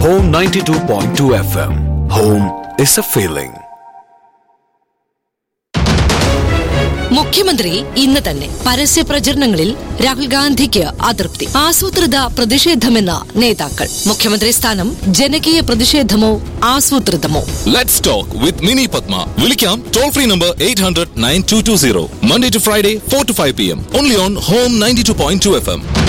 Home 92.2 FM. Home is a feeling. മുഖ്യമന്ത്രി ഇന്ന് തന്നെ പരസ്യ പ്രചരണങ്ങളിൽ രാഹുൽ ഗാന്ധിക്ക് അതൃപ്തി. ആസൂത്രിത പ്രതിഷേധമെന്ന നേതാക്കൾ. മുഖ്യമന്ത്രി സ്ഥാനം ജനകീയ പ്രതിഷേധമോ ആസൂത്രിതമോ? Let's talk with Mini Padma. വിളിക്കാം toll free number 800-9220. Monday to Friday 4 to 5 p.m. Only on Home 92.2 FM.